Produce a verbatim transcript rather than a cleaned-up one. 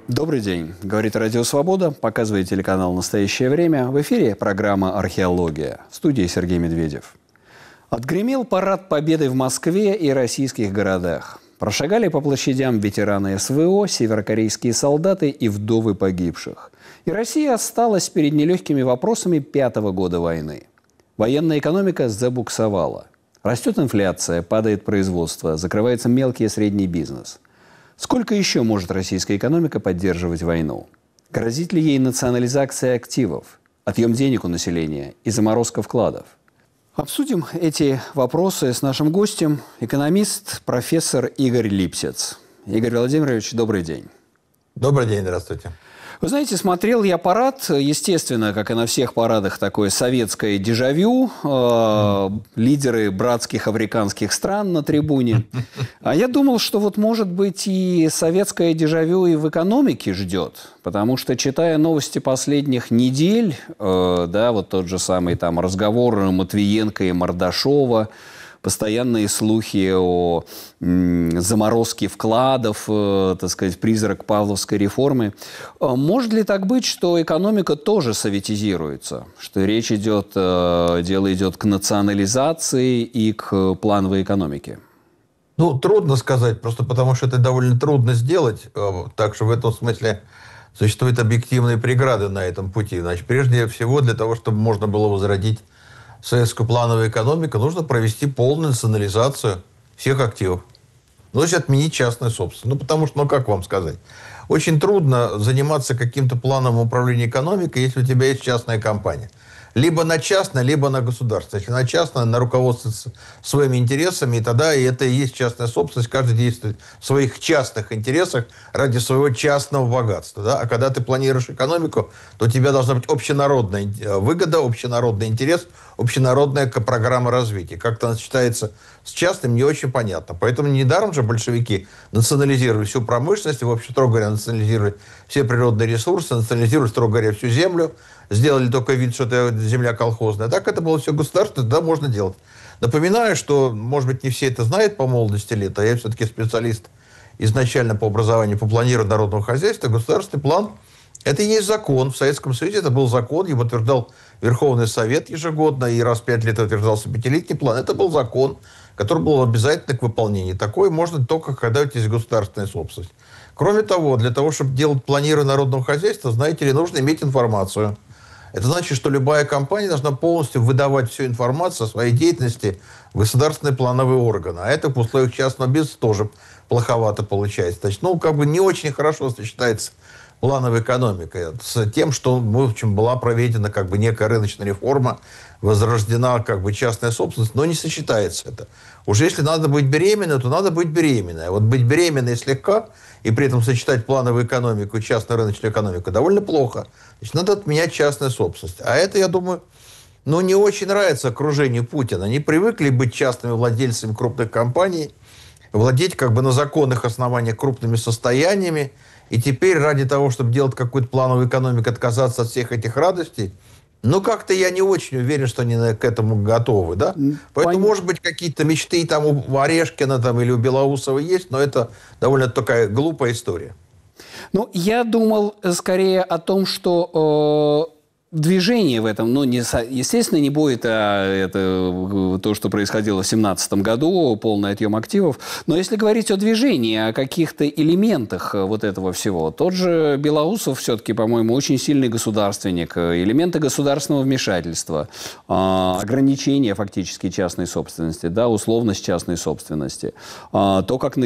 Добрый день. Говорит Радио Свобода, показывает телеканал «Настоящее время». В эфире программа «Археология». В студии Сергей Медведев. Отгремел парад Победы в Москве и российских городах. Прошагали по площадям ветераны СВО, северокорейские солдаты и вдовы погибших. И Россия осталась перед нелегкими вопросами пятого года войны. Военная экономика забуксовала. Растет инфляция, падает производство, закрывается мелкий и средний бизнес. Сколько еще может российская экономика поддерживать войну? Грозит ли ей национализация активов, отъем денег у населения и заморозка вкладов? Обсудим эти вопросы с нашим гостем, экономист, профессор Игорь Липсец. Игорь Владимирович, добрый день. Добрый день, здравствуйте. Вы знаете, смотрел я парад, естественно, как и на всех парадах, такое советское дежавю, э, лидеры братских африканских стран на трибуне. А я думал, что вот, может быть, и советское дежавю и в экономике ждет, потому что, читая новости последних недель, э, да, вот тот же самый там разговор Матвиенко и Мордашова, постоянные слухи о м, заморозке вкладов, э, так сказать, призрак Павловской реформы. Может ли так быть, что экономика тоже советизируется? Что речь идет, э, дело идет к национализации и к плановой экономике? Ну, трудно сказать, просто потому что это довольно трудно сделать. Так что в этом смысле существуют объективные преграды на этом пути. Значит, прежде всего, для того, чтобы можно было возродить советскую плановую экономику, нужно провести полную национализацию всех активов. Ну, то есть отменить частную собственность. Ну, потому что, ну, как вам сказать, очень трудно заниматься каким-то планом управления экономикой, если у тебя есть частная компания. Либо на частное, либо на государство. Если на частное, на руководство своими интересами, и тогда и это и есть частная собственность. Каждый действует в своих частных интересах ради своего частного богатства. Да? А когда ты планируешь экономику, то у тебя должна быть общенародная выгода, общенародный интерес, общенародная программа развития. Как это сочетается с частным, не очень понятно. Поэтому недаром же большевики национализировали всю промышленность, в общем, строго говоря, национализировали все природные ресурсы, национализировали, строго говоря, всю землю, сделали только вид, что это земля колхозная. Так это было все государство, да, можно делать. Напоминаю, что, может быть, не все это знают по молодости лет, а я все-таки специалист изначально по образованию, по планированию народного хозяйства. Государственный план – это и есть закон. В Советском Союзе это был закон, его утверждал Верховный Совет ежегодно, и раз в пять лет утверждался пятилетний план. Это был закон, который был обязательно к выполнению. Такое можно только, когда у тебя есть государственная собственность. Кроме того, для того, чтобы делать планирование народного хозяйства, знаете ли, нужно иметь информацию. Это значит, что любая компания должна полностью выдавать всю информацию о своей деятельности в государственные плановые органы. А это в условиях частного бизнеса тоже плоховато получается. Значит, ну, как бы не очень хорошо сочетается плановая экономика с тем, что, в общем, была проведена как бы некая рыночная реформа, возрождена как бы частная собственность, но не сочетается это. Уже если надо быть беременной, то надо быть беременной. А вот быть беременной слегка и при этом сочетать плановую экономику и частную рыночную экономику довольно плохо. Значит, надо отменять частную собственность. А это, я думаю, ну, не очень нравится окружению Путина. Они привыкли быть частными владельцами крупных компаний, владеть как бы на законных основаниях крупными состояниями. И теперь ради того, чтобы делать какую-то плановую экономику, отказаться от всех этих радостей, ну, как-то я не очень уверен, что они к этому готовы, да? Поэтому, может быть, какие-то мечты там у Орешкина там, или у Белоусова есть, но это довольно такая глупая история. Ну, я думал скорее о том, что э, движение в этом, ну, не, естественно, не будет а, это, то, что происходило в семнадцатом году, полный отъем активов. Но если говорить о движении, о каких-то элементах вот этого всего, тот же Белоусов все-таки, по-моему, очень сильный государственник. Элементы государственного вмешательства, э, ограничения фактически частной собственности, да, условность частной собственности. Э, то, как на